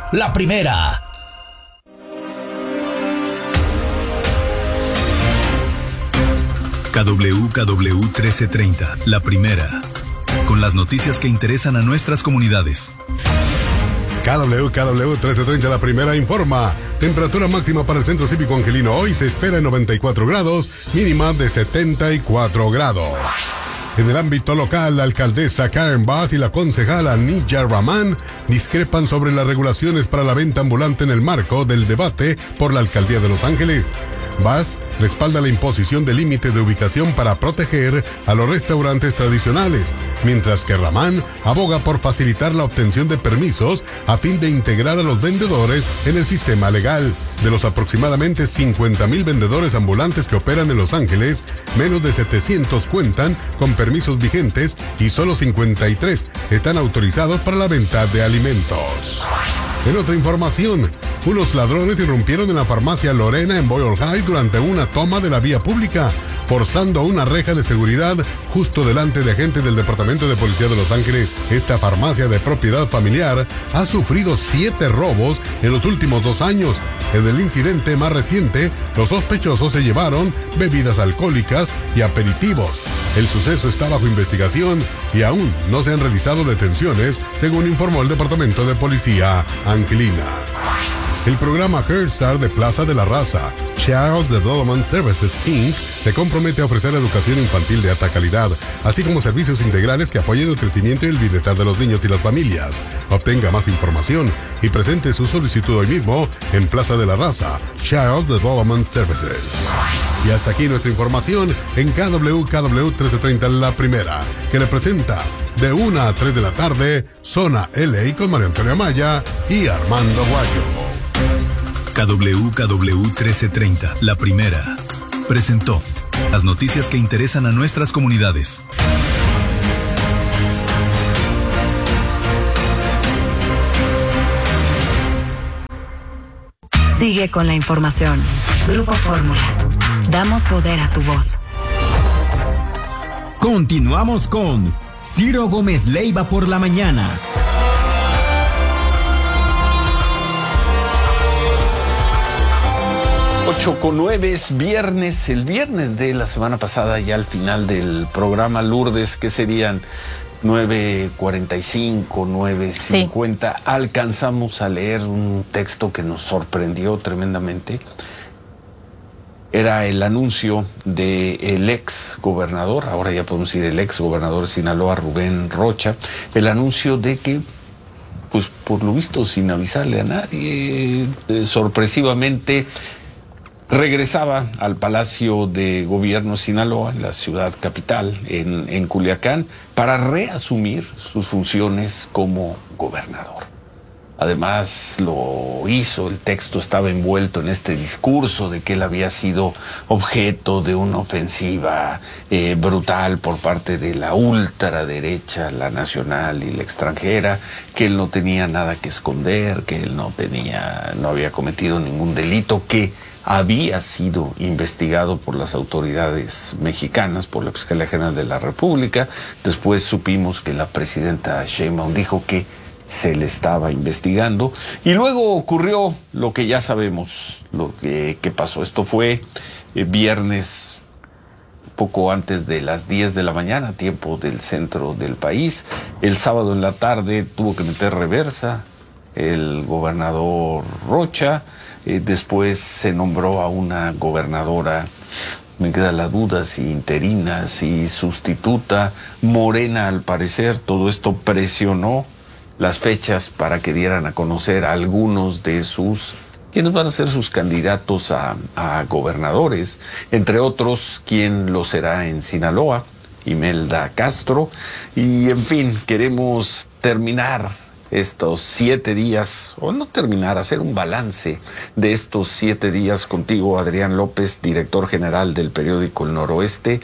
la primera. KWKW 1330, la primera. Con las noticias que interesan a nuestras comunidades. KWKW 1330, la primera, informa. Temperatura máxima para el Centro Cívico Angelino hoy se espera en 94 grados, mínima de 74 grados. En el ámbito local, la alcaldesa Karen Bass y la concejala Nija Rahman discrepan sobre las regulaciones para la venta ambulante en el marco del debate por la alcaldía de Los Ángeles. Bass respalda la imposición de límites de ubicación para proteger a los restaurantes tradicionales, mientras que Rahman aboga por facilitar la obtención de permisos a fin de integrar a los vendedores en el sistema legal. De los aproximadamente 50,000 vendedores ambulantes que operan en Los Ángeles, menos de 700 cuentan con permisos vigentes y solo 53 están autorizados para la venta de alimentos. En otra información, unos ladrones irrumpieron en la farmacia Lorena en Boyle Heights durante una toma de la vía pública, forzando una reja de seguridad justo delante de agentes del Departamento de Policía de Los Ángeles. Esta farmacia de propiedad familiar ha sufrido 7 robos en los últimos 2 años. En el incidente más reciente, los sospechosos se llevaron bebidas alcohólicas y aperitivos. El suceso está bajo investigación y aún no se han realizado detenciones, según informó el Departamento de Policía Angelina. El programa Heart Start de Plaza de la Raza, Child Development Services Inc., se compromete a ofrecer educación infantil de alta calidad, así como servicios integrales que apoyen el crecimiento y el bienestar de los niños y las familias. Obtenga más información y presente su solicitud hoy mismo en Plaza de la Raza, Child Development Services. Y hasta aquí nuestra información en KWKW 1330, la primera, que le presenta de 1 a 3 de la tarde, Zona LA con María Antonia Maya y Armando Guayo. KWKW 1330, la primera, presentó las noticias que interesan a nuestras comunidades. Sigue con la información. Grupo Fórmula. Damos poder a tu voz. Continuamos con Ciro Gómez Leiva por la mañana. 8:09 es viernes, el viernes de la semana pasada, ya al final del programa Lourdes, que serían 9:45, 9:50, sí. Alcanzamos a leer un texto que nos sorprendió tremendamente. Era el anuncio del ex gobernador, ahora ya podemos decir el ex gobernador de Sinaloa, Rubén Rocha, el anuncio de que, pues por lo visto sin avisarle a nadie, sorpresivamente regresaba al Palacio de Gobierno de Sinaloa, en la ciudad capital, en Culiacán, para reasumir sus funciones como gobernador. Además lo hizo, el texto estaba envuelto en este discurso de que él había sido objeto de una ofensiva brutal por parte de la ultraderecha, la nacional y la extranjera, que él no tenía nada que esconder, que él no había cometido ningún delito, que había sido investigado por las autoridades mexicanas, por la Fiscalía General de la República. Después supimos que la presidenta Sheinbaum dijo que se le estaba investigando. Y luego ocurrió lo que ya sabemos, lo que pasó. Esto fue viernes, poco antes de las 10 de la mañana, tiempo del centro del país. El sábado en la tarde tuvo que meter reversa el gobernador Rocha. Después se nombró a una gobernadora, me queda la duda si interina, si sustituta, morena al parecer. Todo esto presionó las fechas para que dieran a conocer a algunos de quienes van a ser sus candidatos a gobernadores, entre otros, quién lo será en Sinaloa, Imelda Castro. Y en fin, queremos terminar estos 7 días, o no terminar, hacer un balance de estos 7 días contigo, Adrián López, director general del periódico El Noroeste.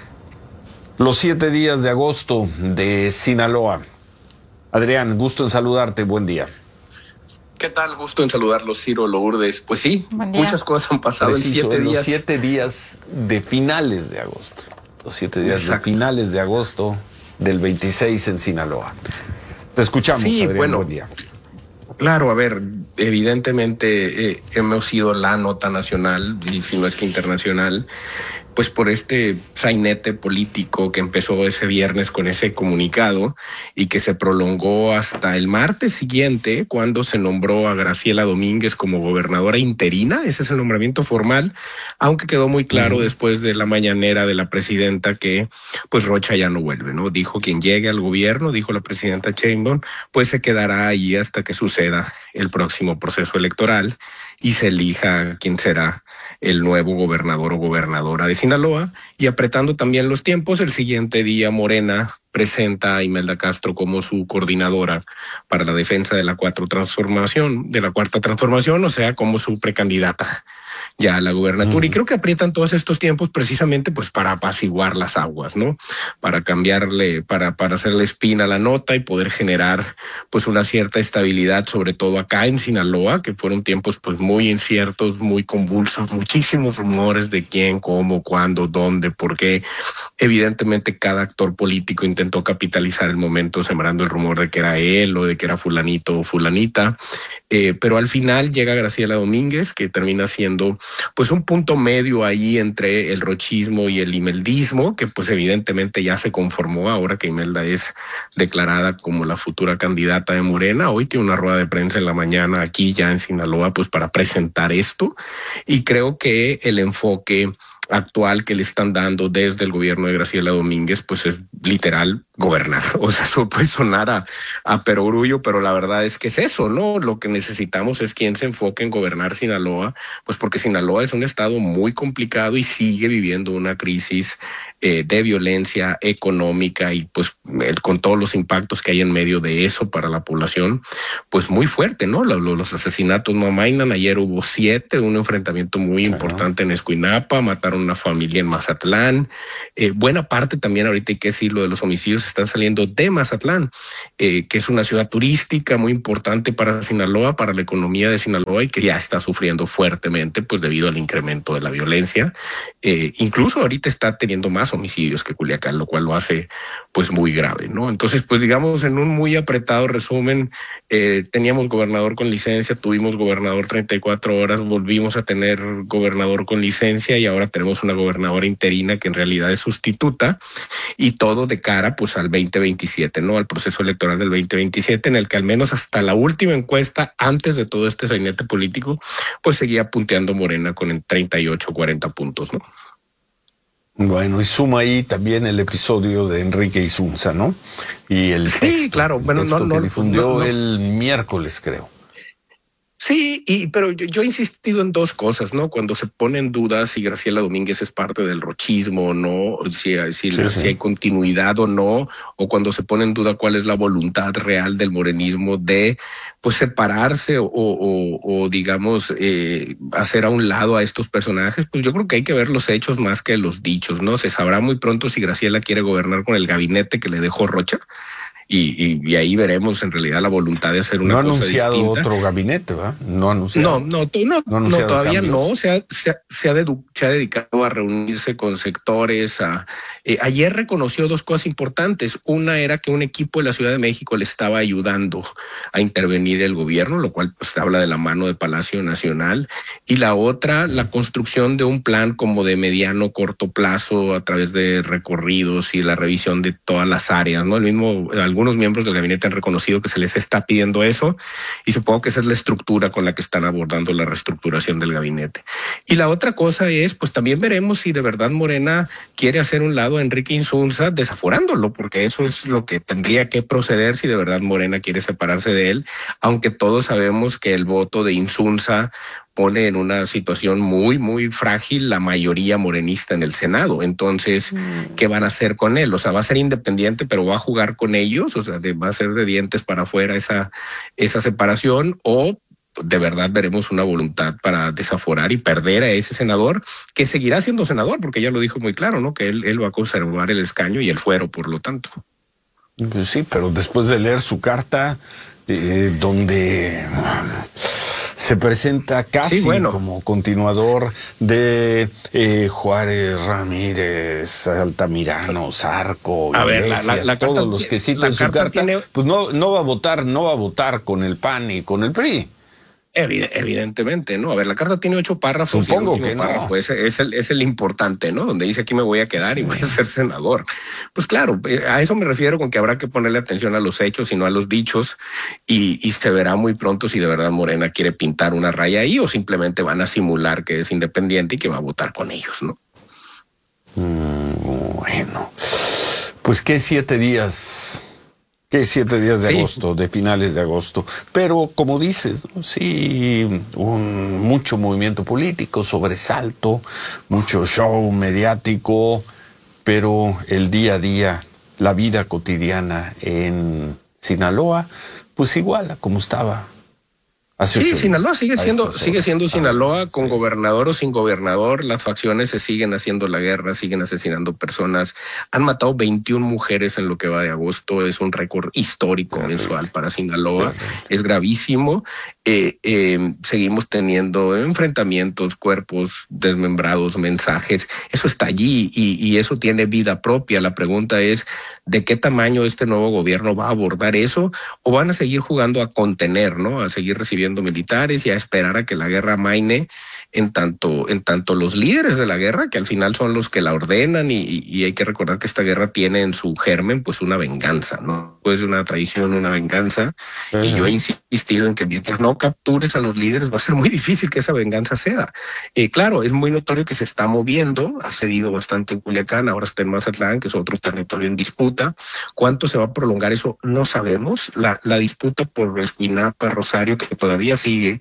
Los 7 días de agosto de Sinaloa. Adrián, gusto en saludarte, buen día. ¿Qué tal? Gusto en saludarlos, Ciro, Lourdes. Pues sí, muchas cosas han pasado. Preciso, en 7 días. Los 7 días de finales de agosto. Los 7 días Exacto. de finales de agosto del 26 en Sinaloa. Te escuchamos, sí, Adrián, bueno, buen día. Claro, a ver, evidentemente hemos sido la nota nacional, y si no es que internacional, pues por este sainete político que empezó ese viernes con ese comunicado y que se prolongó hasta el martes siguiente, cuando se nombró a Graciela Domínguez como gobernadora interina. Ese es el nombramiento formal, aunque quedó muy claro después de la mañanera de la presidenta que pues Rocha ya no vuelve, ¿no? Dijo quien llegue al gobierno, dijo la presidenta Sheinbaum, pues se quedará ahí hasta que suceda el próximo proceso electoral y se elija quién será el nuevo gobernador o gobernadora de Sinaloa. Y apretando también los tiempos, el siguiente día Morena presenta a Imelda Castro como su coordinadora para la defensa de la cuarta transformación, o sea, como su precandidata ya a la gubernatura. Y creo que aprietan todos estos tiempos precisamente pues para apaciguar las aguas, ¿no? Para cambiarle, para hacerle espina a la nota y poder generar pues una cierta estabilidad, sobre todo acá en Sinaloa, que fueron tiempos pues muy inciertos, muy convulsos, muchísimos rumores de quién, cómo, cuándo, dónde, por qué. Evidentemente cada actor político intentó capitalizar el momento sembrando el rumor de que era él o de que era fulanito o fulanita, pero al final llega Graciela Domínguez, que termina siendo pues un punto medio ahí entre el rochismo y el imeldismo, que pues evidentemente ya se conformó ahora que Imelda es declarada como la futura candidata de Morena. Hoy tiene una rueda de prensa en la mañana aquí ya en Sinaloa pues para presentar esto, y creo que el enfoque actual que le están dando desde el gobierno de Graciela Domínguez pues es literal gobernar. O sea, eso puede sonar a perogrullo, pero la verdad es que es eso, ¿no? Lo que necesitamos es quien se enfoque en gobernar Sinaloa, pues porque Sinaloa es un estado muy complicado y sigue viviendo una crisis de violencia económica y pues con todos los impactos que hay en medio de eso para la población, pues muy fuerte, ¿no? Los asesinatos no amainan. Ayer hubo 7, un enfrentamiento muy importante en Escuinapa, mataron a una familia en Mazatlán. Buena parte también, ahorita hay que decirlo, de los homicidios están saliendo de Mazatlán, que es una ciudad turística muy importante para Sinaloa, para la economía de Sinaloa, y que ya está sufriendo fuertemente pues debido al incremento de la violencia. Incluso ahorita está teniendo más homicidios que Culiacán, lo cual lo hace pues muy grave, ¿no? Entonces, pues digamos, en un muy apretado resumen, teníamos gobernador con licencia, tuvimos gobernador 34 horas, volvimos a tener gobernador con licencia y ahora tenemos una gobernadora interina que en realidad es sustituta, y todo de cara pues al 2027, ¿no? Al proceso electoral del 2027, en el que al menos hasta la última encuesta, antes de todo este sainete político, pues seguía punteando Morena con 38 o 40 puntos, ¿no? Bueno, y suma ahí también el episodio de Enrique Insunza, ¿no? Y el texto, claro. Bueno, el texto que difundió el miércoles, creo. Sí, pero yo he insistido en dos cosas, ¿no? Cuando se pone en duda si Graciela Domínguez es parte del rochismo o no, si hay continuidad o no, o cuando se pone en duda cuál es la voluntad real del morenismo de pues separarse o digamos hacer a un lado a estos personajes, pues yo creo que hay que ver los hechos más que los dichos, ¿no? Se sabrá muy pronto si Graciela quiere gobernar con el gabinete que le dejó Rocha. Y ahí veremos en realidad la voluntad de hacer una cosa distinta. No ha anunciado otro gabinete, ¿verdad? No ha anunciado. No, todavía cambios. No. Se ha dedicado a reunirse con sectores. Ayer reconoció dos cosas importantes. Una era que un equipo de la Ciudad de México le estaba ayudando a intervenir el gobierno, lo cual pues habla de la mano de Palacio Nacional. Y la otra, la construcción de un plan como de mediano, corto plazo a través de recorridos y la revisión de todas las áreas, ¿no? Algunos miembros del gabinete han reconocido que se les está pidiendo eso, y supongo que esa es la estructura con la que están abordando la reestructuración del gabinete. Y la otra cosa es, pues también veremos si de verdad Morena quiere hacer un lado a Enrique Insunza desaforándolo, porque eso es lo que tendría que proceder si de verdad Morena quiere separarse de él, aunque todos sabemos que el voto de Insunza pone en una situación muy, muy frágil la mayoría morenista en el Senado. Entonces, ¿qué van a hacer con él? O sea, va a ser independiente, pero va a jugar con ellos, o sea, va a ser de dientes para afuera esa separación, o de verdad veremos una voluntad para desaforar y perder a ese senador, que seguirá siendo senador, porque ya lo dijo muy claro, ¿no? Que él va a conservar el escaño y el fuero, por lo tanto. Pues sí, pero después de leer su carta, donde se presenta casi como continuador de Juárez, Ramírez, Altamirano, Zarco, Iglesias, todos los que citan su carta, pues no va a votar con el PAN y con el PRI. Evidentemente, ¿no? A ver, la carta tiene 8 párrafos. Supongo y el que párrafo no. Es el importante, ¿no? Donde dice aquí me voy a quedar y voy a ser senador. Pues claro, a eso me refiero con que habrá que ponerle atención a los hechos y no a los dichos y se verá muy pronto si de verdad Morena quiere pintar una raya ahí o simplemente van a simular que es independiente y que va a votar con ellos, ¿no? Bueno, pues ¿qué 7 días? ¿Qué 7 días de agosto, de finales de agosto? Pero como dices, ¿no? Sí, mucho movimiento político, sobresalto, mucho show mediático, pero el día a día, la vida cotidiana en Sinaloa, pues igual a como estaba. Sí, Sinaloa sigue siendo Sinaloa con gobernador o sin gobernador. Las facciones se siguen haciendo la guerra, siguen asesinando personas. Han matado 21 mujeres en lo que va de agosto. Es un récord histórico mensual para Sinaloa. Es gravísimo. Seguimos teniendo enfrentamientos, cuerpos desmembrados, mensajes. Eso está allí y eso tiene vida propia. La pregunta es ¿de qué tamaño este nuevo gobierno va a abordar eso? ¿O van a seguir jugando a contener, ¿no? A seguir recibiendo militares y a esperar a que la guerra amaine en tanto los líderes de la guerra, que al final son los que la ordenan y hay que recordar que esta guerra tiene en su germen pues una venganza, ¿no? Pues una traición, una venganza. Y yo he insistido en que mientras no captures a los líderes va a ser muy difícil que esa venganza ceda. Claro, es muy notorio que se está moviendo, ha cedido bastante en Culiacán, ahora está en Mazatlán, que es otro territorio en disputa. ¿Cuánto se va a prolongar eso? No sabemos. La disputa por Escuinapa, Rosario, que todavía sigue,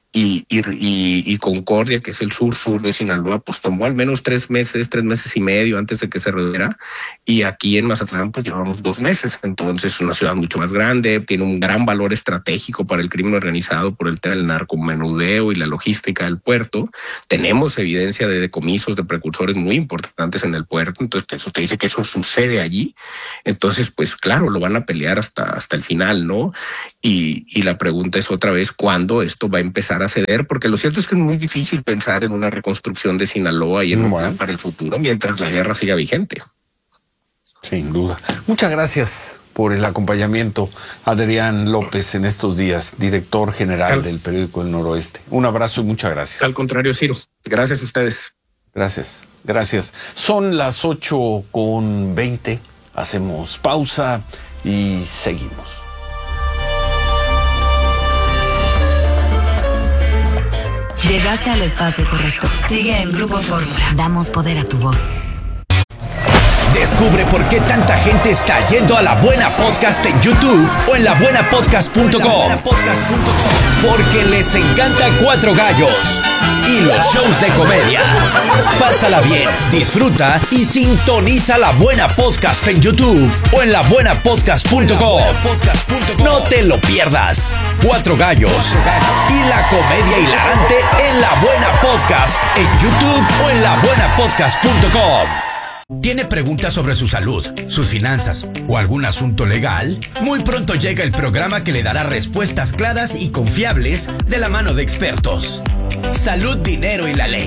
y Concordia, que es el sur de Sinaloa, pues tomó al menos 3 meses y medio antes de que se reuniera, y aquí en Mazatlán pues llevamos 2 meses. Entonces es una ciudad mucho más grande, tiene un gran valor estratégico para el crimen organizado por el tema del narcomenudeo y la logística del puerto. Tenemos evidencia de decomisos de precursores muy importantes en el puerto, entonces eso te dice que eso sucede allí. Entonces pues claro, lo van a pelear hasta el final, ¿no? Y la pregunta es otra vez, ¿cuándo esto va a empezar a ceder? Porque lo cierto es que es muy difícil pensar en una reconstrucción de Sinaloa y en un plan para el futuro mientras la guerra siga vigente. Sin duda. Muchas gracias por el acompañamiento, Adrián López, en estos días, director general del periódico El Noroeste. Un abrazo y muchas gracias. Al contrario, Ciro. Gracias a ustedes. Gracias. Son las 8:20. Hacemos pausa y seguimos. Llegaste al espacio correcto. Sigue en Grupo Fórmula. Damos poder a tu voz. Descubre por qué tanta gente está yendo a La Buena Podcast en YouTube o en labuenapodcast.com. Porque les encanta Cuatro Gallos y los shows de comedia. Pásala bien, disfruta y sintoniza La Buena Podcast en YouTube o en labuenapodcast.com. No te lo pierdas. Cuatro Gallos y la comedia hilarante en La Buena Podcast en YouTube o en labuenapodcast.com. ¿Tiene preguntas sobre su salud, sus finanzas o algún asunto legal? Muy pronto llega el programa que le dará respuestas claras y confiables de la mano de expertos. Salud, dinero y la ley.